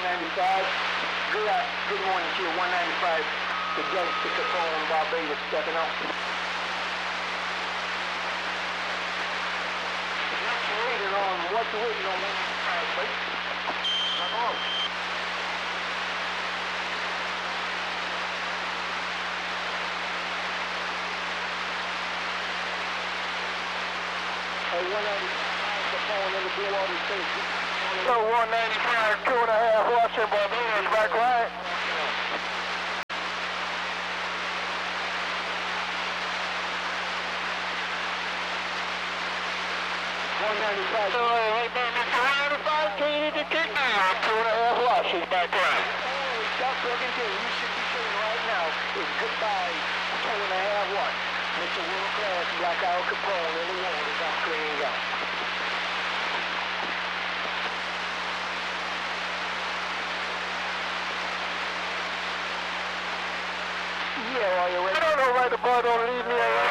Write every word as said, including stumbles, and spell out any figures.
ninety-five. Good, uh, good morning to you, one ninety-five. The Gangster Capone, Barbados, stepping up. What's waiting on, what's waiting on one ninety-five, please? Come on. Hey, one ninety-five, Capone in the Blue Water Station. So one ninety-five, two and a half, watching Barbados, back right. one ninety-five. So, hey, man, Mister one ninety-five, can you get kicked down? Two and a half watches, back right. Hey, Doc Burgundy, you should be saying right now is goodbye, two and a half one. Mister World Class, Black Al Capone in the waters, I'm cleaning out. Yeah, while you're ready. I don't know why the boy don't leave me alone.